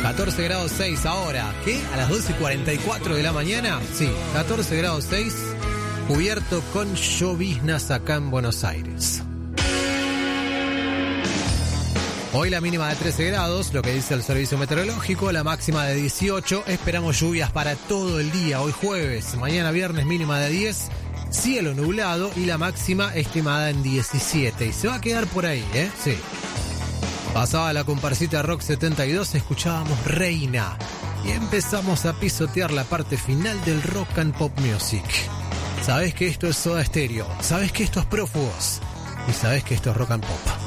14 grados 6 ahora. ¿Qué? ¿A las 12:44 de la mañana? Sí, 14 grados 6, cubierto con lloviznas acá en Buenos Aires. Hoy la mínima de 13 grados, lo que dice el servicio meteorológico, la máxima de 18. Esperamos lluvias para todo el día, hoy jueves. Mañana viernes mínima de 10, cielo nublado y la máxima estimada en 17. Y se va a quedar por ahí, Sí. Pasaba la comparsita Rock 72, escuchábamos Reina. Y empezamos a pisotear la parte final del rock and pop music. Sabés que esto es Soda Stereo, sabés que esto es Prófugos y sabés que esto es rock and pop.